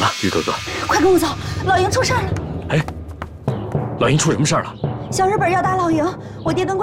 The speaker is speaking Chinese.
么了，于哥哥？ 快跟我走，老营出事了！ 哎，老营出什么事儿了？ 小日本要打老营，我爹跟